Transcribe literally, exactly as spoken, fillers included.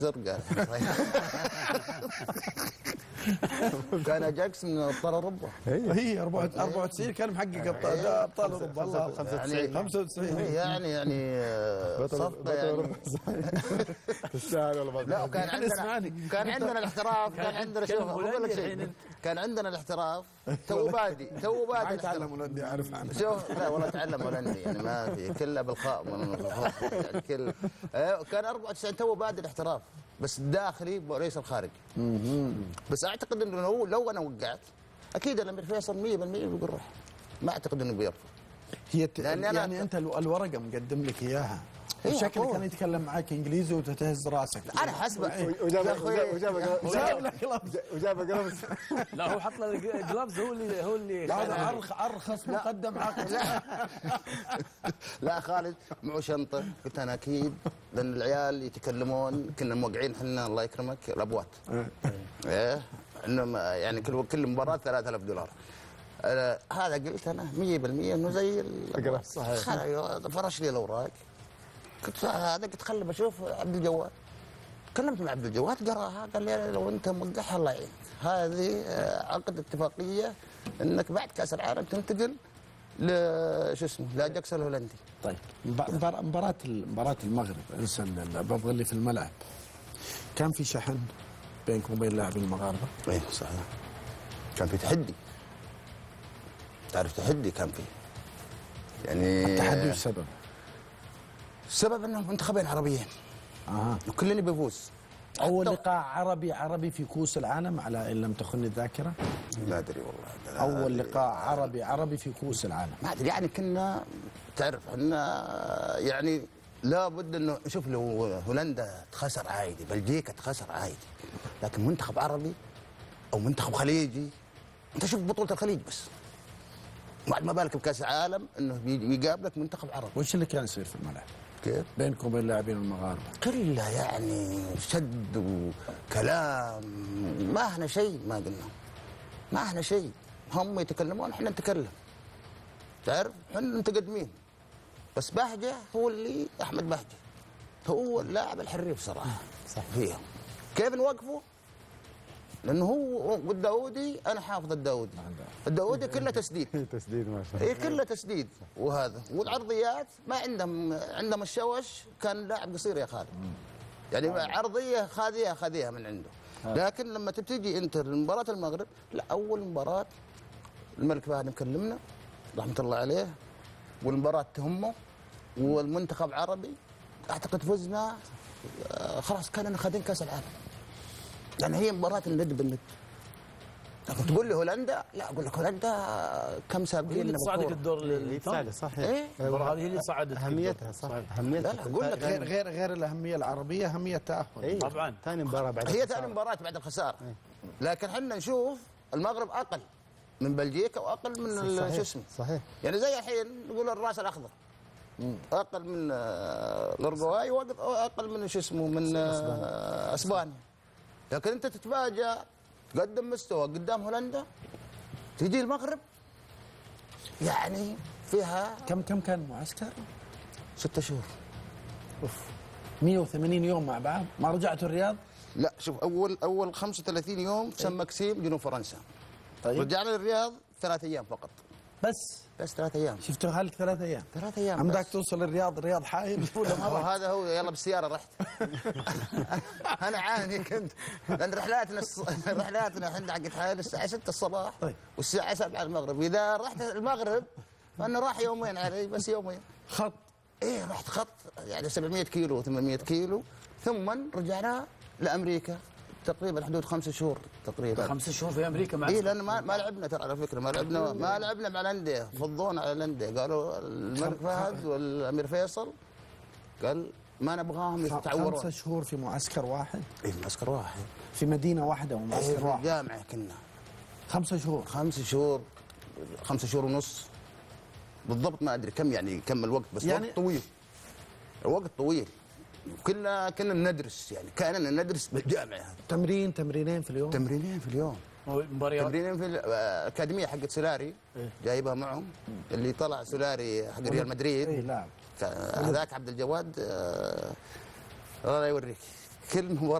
زرقاء. كان اجاكس من ابطال اوروبا. هي أربعة وتسعين كان محقق ابطال ابطال اوروبا. الله خمسة وتسعين يعني يعني صفقه يعني تستاهل والله. لا كان عندنا كان عندنا الاحتراف كان عندنا شوف اقول لك شيء كان عندنا الاحتراف تو بادي تو بادي ما يتعلم هولندي اعرف عنه. شوف لا والله تعلم هولندي يعني ما في كله بالخاء يعني كل كان أربعة وتسعين تو بادي الاحتراف بس الداخلي وليس الخارجي. بس اعتقد انه هو لو انا وقعت اكيد الامير فيصل مية بالمية بيقول روح. ما اعتقد انه بيرفض. هي ت... يعني انت الورقه مقدم لك اياها شكله كان يتكلم معك انجليزي وتتهز راسك. انا حسبه وجاب وجاب لك جلافز وجاب جلافز. لا هو حط له جلافز هو اللي هو اللي هذا ارخص مقدم عقد. لا خالد معه شنطه قلت انا اكيد لان العيال يتكلمون كنا موقعين احنا الله يكرمك الابوات. ايه انه يعني كل كل مباراه ثلاثة آلاف دولار. آه هذا قلت انا مية بالمية انه زي صحيح. فرش لي الاوراق قلت هذا قلت خلي بشوف عبد الجواد. كلمت مع عبد الجواد قراها قال لي لو انت موقعها الله يعينك هذه عقد اتفاقيه انك بعد كاس العالم تنتقل ل شو اسمه لاجاكس الهولندي. طيب مباراه مباراه المغرب انسى ببغى اللي في الملعب كان في شحن بينكم وبين اللاعبين المغاربه؟ ايه صحيح كان في تحدي. تعرف تحدي كان فيه يعني التحدي والسبب السبب انهم منتخبين عربيين اها وكلنا بيفوز. اول لقاء عربي عربي في كؤوس العالم على ان لم تخني الذاكره. لا ادري والله. اول لقاء عربي عربي في كؤوس العالم. ما ادري يعني كنا تعرف احنا يعني لابد انه شوف لو هولندا تخسر عادي بلجيكا تخسر عادي لكن منتخب عربي او منتخب خليجي انت شوف بطوله الخليج بس ما بالك بكاس العالم انه يقابلك منتخب عربي. وش اللي كان يصير في الملعب؟ كيف؟ بينكم وبين اللاعبين المغاربه؟ كله يعني شد وكلام ما احنا شيء ما قلنا ما احنا شيء هم يتكلمون احنا نتكلم تعرف احنا متقدمين بس بهجه هو اللي احمد بهجه هو اللاعب الحريف صراحه صح فيهم كيف نوقفه؟ لانه هو والداودي انا حافظ الداودي الداودي كله تسديد تسديد ما شاء الله اي كله تسديد وهذا والعرضيات ما عندهم عندهم الشوش كان لاعب قصير يا خالد يعني عرضيه خاذيها خاذيها من عنده لكن لما تبتدي انت لمباراه المغرب لا اول مباراه الملك فهد مكلمنا رحمه الله عليه والمباراه تهمه والمنتخب عربي اعتقد فزنا خلاص كاننا خادين كاس العالم لأن هي مباراة الند بالند. لكن تقول لي هولندا لا أقول لك هولندا كم سابقين هي اللي تصعدك الدور اللي تصعد صحيح. إيه؟ المباراة هذه هي اللي صعدت أهميتها صح أهميتها. لا لا أقول لك غير غير غير الأهمية العربية أهمية التأهل. إيه؟ طبعا ثاني مباراة بعد هي ثاني مباراة بعد الخسارة. إيه؟ لكن احنا نشوف المغرب أقل من بلجيكا وأقل من شو اسمه. صحيح. يعني زي الحين نقول الراس الأخضر. أقل من الأورجواي وأقل من شو اسمه من أسبانيا. لكن انت تتفاجأ تقدم مستوى قدام هولندا تجي المغرب يعني فيها كم كم كان المعسكر؟ ستة شهور. اوف مية وثمانين يوم مع بعض ما رجعتوا الرياض؟ لا شوف اول اول خمسة وثلاثين يوم في سان مكسيم جنوب فرنسا. طيب رجعنا الرياض ثلاث ايام فقط. بس بس ثلاث ايام. شفتوا هالك ثلاث ايام؟ ثلاث ايام عمدك توصل الرياض الرياض حايل ولا ما هذا هو يلا بالسياره رحت. انا عاني كنت لان رحلاتنا الص... رحلاتنا احنا حقت حالي الساعه ستة الصباح طيب. والساعه سبعة المغرب اذا رحت المغرب فانا راح يومين علي بس يومين. خط ايه رحت خط يعني سبعمية كيلو ثمانمية كيلو ثم رجعنا لامريكا تقريبا حدود خمس شهور تقريبا. خمس شهور في امريكا مع ايه لان ما ما لعبنا ترى على فكره ما لعبنا ما لعبنا مع الانديه فضونا على الانديه قالوا الملك فهد والامير فيصل قال ما نبغاهم يتعورون. خمسة شهور في معسكر واحد؟ ايه معسكر واحد في مدينه واحده ومعسكر ايه واحد؟ جامعه كنا خمسة شهور خمس شهور خمسة شهور ونص بالضبط ما ادري كم يعني كم الوقت بس يعني وقت طويل وقت طويل كنا كنا ندرس يعني كاننا ندرس بالجامعه. تمرين تمرينين في اليوم؟ تمرينين في اليوم مباريات تمرينين في الاكاديميه حقت سولاري إيه؟ جايبها معهم اللي طلع سولاري حق ريال مدريد. اي لاعب هذاك عبد الجواد آه الله يوريك كل مباراه